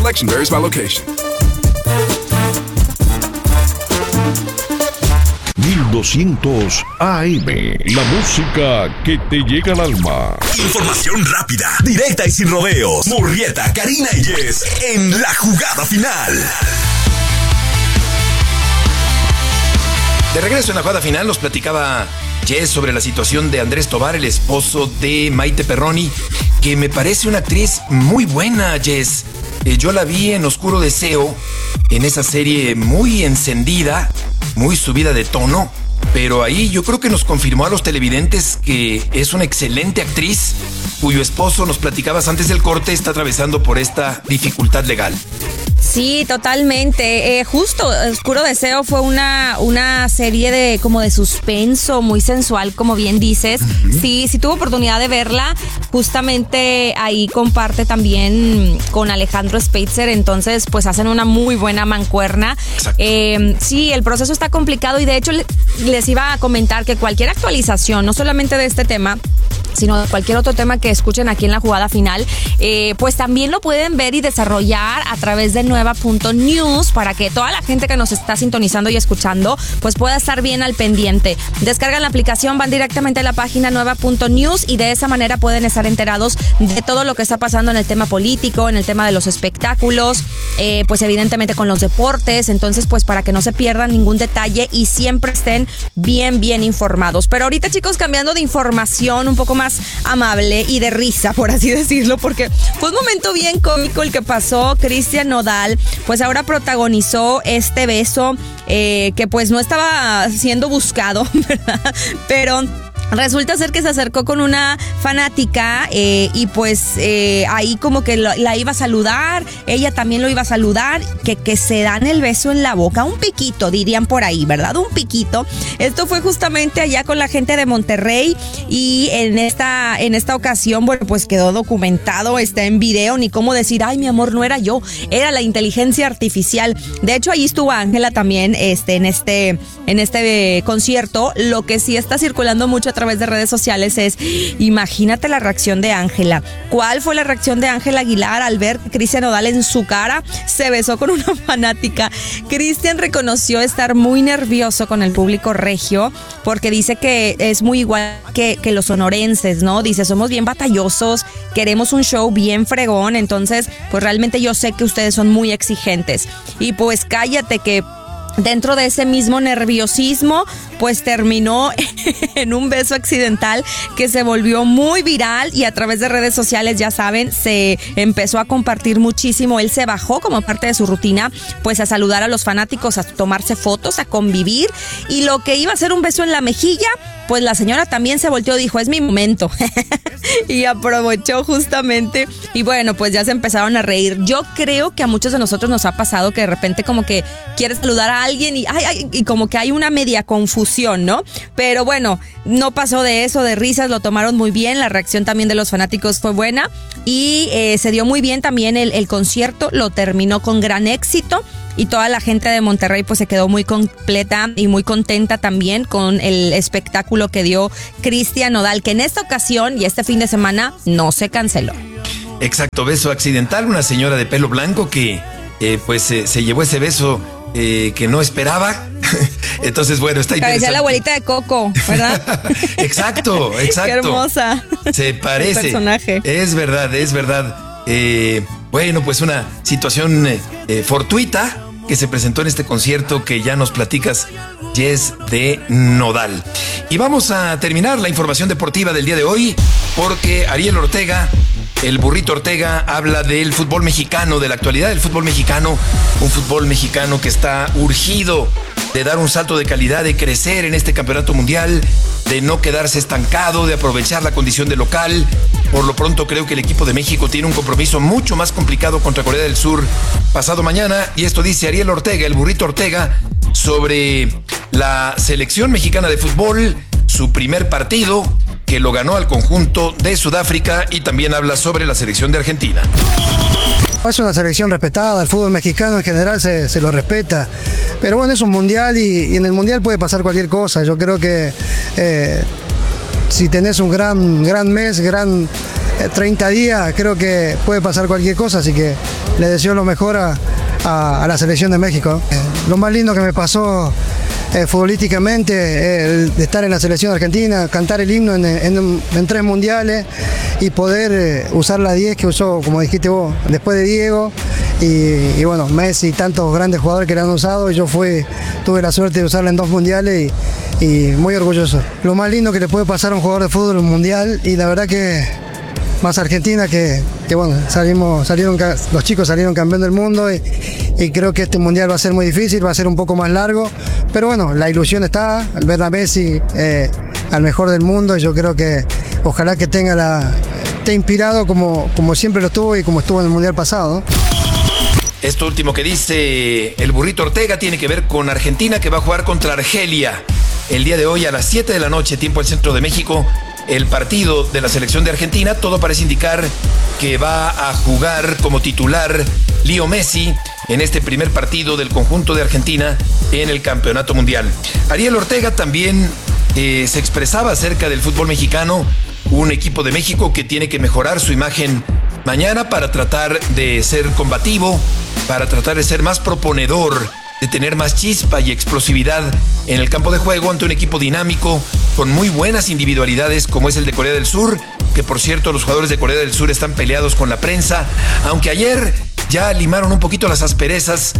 Selection varies by location. 1200 AM, la música que te llega al alma. Información rápida, directa y sin rodeos. Murrieta, Karina y Jess en la jugada final. De regreso en la jugada final nos platicaba Jess sobre la situación de Andrés Tobar, el esposo de Maite Perroni, que me parece una actriz muy buena, Jess. Yo la vi en Oscuro Deseo, en esa serie muy encendida, muy subida de tono, pero ahí yo creo que nos confirmó a los televidentes que es una excelente actriz, cuyo esposo, nos platicabas antes del corte, está atravesando por esta dificultad legal. Sí, totalmente. Justo, Oscuro Deseo fue una serie de como de suspenso, muy sensual, como bien dices. Uh-huh. Sí tuve oportunidad de verla. Justamente ahí comparte también con Alejandro Speitzer, entonces pues hacen una muy buena mancuerna. Sí, el proceso está complicado y de hecho les iba a comentar que cualquier actualización, no solamente de este tema, sino de cualquier otro tema que escuchen aquí en la jugada final, pues también lo pueden ver y desarrollar a través de nueva.news para que toda la gente que nos está sintonizando y escuchando pues pueda estar bien al pendiente. Descargan la aplicación, van directamente a la página nueva.news y de esa manera pueden estar enterados de todo lo que está pasando en el tema político, en el tema de los espectáculos, pues evidentemente con los deportes, entonces pues para que no se pierdan ningún detalle y siempre estén bien informados. Pero ahorita, chicos, cambiando de información un poco más amable y de risa, por así decirlo, porque fue un momento bien cómico el que pasó. Cristian Nodal pues ahora protagonizó este beso que pues no estaba siendo buscado, ¿verdad? Pero resulta ser que se acercó con una fanática y pues ahí como que la iba a saludar, ella también lo iba a saludar, que se dan el beso en la boca, un piquito dirían por ahí, ¿verdad? Un piquito. Esto fue justamente allá con la gente de Monterrey y en esta ocasión, bueno, pues quedó documentado, está en video, ni cómo decir, ay, mi amor, no era yo, era la inteligencia artificial. De hecho, ahí estuvo Ángela también en este concierto. Lo que sí está circulando mucho a través de redes sociales es, imagínate la reacción de Ángela. ¿Cuál fue la reacción de Ángela Aguilar al ver que Cristian Nodal en su cara se besó con una fanática? Cristian reconoció estar muy nervioso con el público regio porque dice que es muy igual que los sonorenses, ¿no? Dice, somos bien batallosos, queremos un show bien fregón, entonces pues realmente yo sé que ustedes son muy exigentes. Y pues cállate que dentro de ese mismo nerviosismo, pues terminó en un beso accidental que se volvió muy viral y a través de redes sociales, ya saben, se empezó a compartir muchísimo. Él se bajó como parte de su rutina, pues a saludar a los fanáticos, a tomarse fotos, a convivir, y lo que iba a ser un beso en la mejilla, pues la señora también se volteó y dijo, es mi momento. Y aprovechó justamente, y bueno, pues ya se empezaron a reír. Yo creo que a muchos de nosotros nos ha pasado que de repente como que quieres saludar a alguien y como que hay una media confusión, ¿no? Pero bueno, no pasó de eso, de risas, lo tomaron muy bien, la reacción también de los fanáticos fue buena y se dio muy bien también el concierto, lo terminó con gran éxito. Y toda la gente de Monterrey pues se quedó muy completa y muy contenta también con el espectáculo que dio Cristian Nodal, que en esta ocasión y este fin de semana no se canceló. Exacto, beso accidental, una señora de pelo blanco que pues se llevó ese beso que no esperaba. Entonces, bueno, está interesante. Parecía la abuelita de Coco, ¿verdad? Exacto. Qué hermosa. Se parece. El personaje. Es verdad. Bueno, pues una situación fortuita que se presentó en este concierto que ya nos platicas, Jess, de Nodal. Y vamos a terminar la información deportiva del día de hoy porque Ariel Ortega, el burrito Ortega, habla del fútbol mexicano, de la actualidad del fútbol mexicano, un fútbol mexicano que está urgido de dar un salto de calidad, de crecer en este campeonato mundial, de no quedarse estancado, de aprovechar la condición de local. Por lo pronto creo que el equipo de México tiene un compromiso mucho más complicado contra Corea del Sur pasado mañana, y esto dice Ariel Ortega, el burrito Ortega, sobre la selección mexicana de fútbol, su primer partido, que lo ganó al conjunto de Sudáfrica, y también habla sobre la selección de Argentina. Es una selección respetada, el fútbol mexicano en general se lo respeta, pero bueno, es un mundial y en el mundial puede pasar cualquier cosa. Yo creo que si tenés un gran mes, gran 30 días, creo que puede pasar cualquier cosa, así que le deseo lo mejor a la selección de México. Lo más lindo que me pasó futbolísticamente, de estar en la selección argentina, cantar el himno en 3 mundiales y poder usar la 10 que usó, como dijiste vos, después de Diego y bueno, Messi y tantos grandes jugadores que la han usado. Yo tuve la suerte de usarla en 2 mundiales y muy orgulloso. Lo más lindo que le puede pasar a un jugador de fútbol en un mundial, y la verdad que más Argentina que bueno, los chicos salieron campeón del mundo y creo que este mundial va a ser muy difícil, va a ser un poco más largo, pero bueno, la ilusión está al ver a Messi al mejor del mundo, y yo creo que ojalá que esté inspirado como siempre lo estuvo y como estuvo en el mundial pasado. Esto último que dice el Burrito Ortega tiene que ver con Argentina, que va a jugar contra Argelia el día de hoy a las 7 de la noche, tiempo del centro de México. El partido de la selección de Argentina, todo parece indicar que va a jugar como titular Leo Messi en este primer partido del conjunto de Argentina en el Campeonato Mundial. Ariel Ortega también se expresaba acerca del fútbol mexicano, un equipo de México que tiene que mejorar su imagen mañana para tratar de ser combativo, para tratar de ser más proponedor, de tener más chispa y explosividad en el campo de juego ante un equipo dinámico con muy buenas individualidades como es el de Corea del Sur, que por cierto los jugadores de Corea del Sur están peleados con la prensa, aunque ayer ya limaron un poquito las asperezas.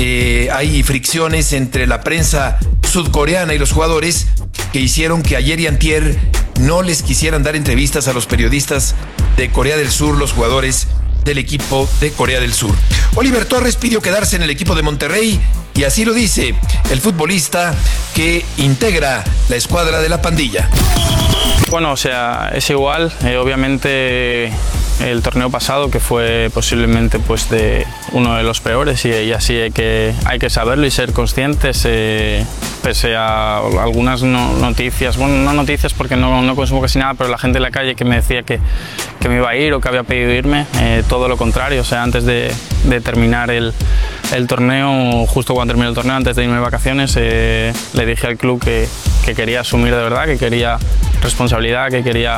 Hay fricciones entre la prensa sudcoreana y los jugadores que hicieron que ayer y antier no les quisieran dar entrevistas a los periodistas de Corea del Sur, los jugadores del equipo de Corea del Sur. Oliver Torres pidió quedarse en el equipo de Monterrey y así lo dice el futbolista que integra la escuadra de la pandilla. Bueno, o sea, es igual, obviamente el torneo pasado, que fue posiblemente pues de uno de los peores, y así hay que saberlo y ser conscientes, pese a algunas noticias, bueno, no noticias porque no consumo casi nada, pero la gente en la calle que me decía que me iba a ir o que había pedido irme, todo lo contrario. O sea, antes de terminar el torneo, justo cuando terminé el torneo, antes de irme de vacaciones, le dije al club que quería asumir de verdad, que quería responsabilidad, que quería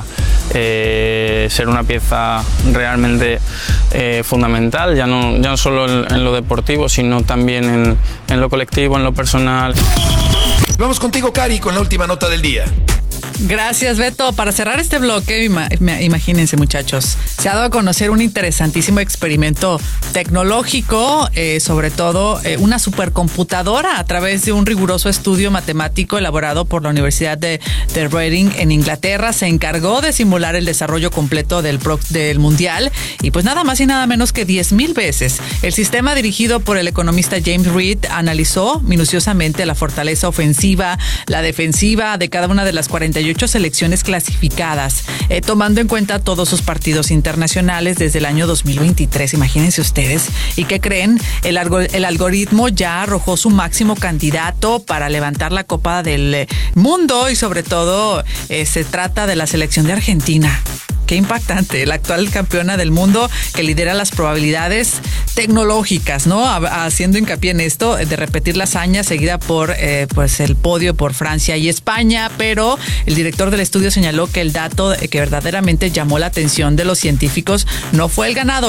ser una pieza realmente fundamental, ya no solo en lo deportivo, sino también en lo colectivo, en lo personal. Vamos contigo, Cari, con la última nota del día. Gracias, Beto. Para cerrar este bloque, imagínense, muchachos, se ha dado a conocer un interesantísimo experimento tecnológico, sobre todo una supercomputadora a través de un riguroso estudio matemático elaborado por la Universidad de Reading en Inglaterra. Se encargó de simular el desarrollo completo del Mundial y pues nada más y nada menos que 10,000 veces. El sistema, dirigido por el economista James Reed, analizó minuciosamente la fortaleza ofensiva, la defensiva de cada una de las 48 selecciones clasificadas, tomando en cuenta todos sus partidos internacionales desde el año 2023. Imagínense ustedes. ¿Y qué creen? El algoritmo ya arrojó su máximo candidato para levantar la Copa del Mundo, y sobre todo se trata de la selección de Argentina. Qué impactante, la actual campeona del mundo que lidera las probabilidades tecnológicas, ¿no? Haciendo hincapié en esto de repetir la hazaña seguida por pues el podio por Francia y España, pero el director del estudio señaló que el dato que verdaderamente llamó la atención de los científicos no fue el ganador.